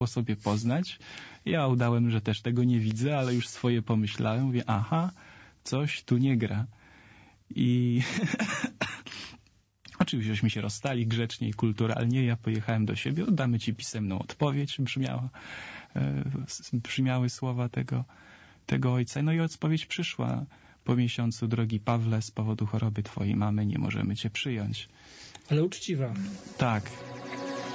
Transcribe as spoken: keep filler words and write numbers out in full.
sobie poznać. Ja udałem, że też tego nie widzę, ale już swoje pomyślałem. Mówię, aha, coś tu nie gra. I oczywiścieśmy się rozstali grzecznie i kulturalnie. Ja pojechałem do siebie, oddamy ci pisemną odpowiedź, brzmiała, e, brzmiały słowa tego, tego ojca. No i odpowiedź przyszła po miesiącu. Drogi Pawle, z powodu choroby twojej mamy nie możemy cię przyjąć. Ale uczciwa. Tak.